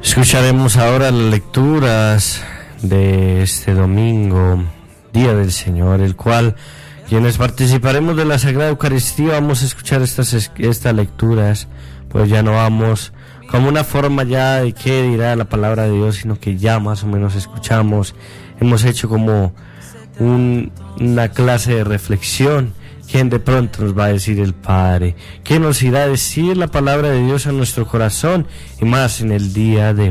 Escucharemos ahora las lecturas de este domingo, Día del Señor, el cual quienes participaremos de la Sagrada Eucaristía vamos a escuchar estas lecturas, pues ya no vamos como una forma ya de qué dirá la palabra de Dios, sino que ya más o menos escuchamos, hemos hecho como una clase de reflexión. ¿Quién de pronto nos va a decir el Padre? ¿Qué nos irá a decir la palabra de Dios a nuestro corazón? Y más en el día de hoy.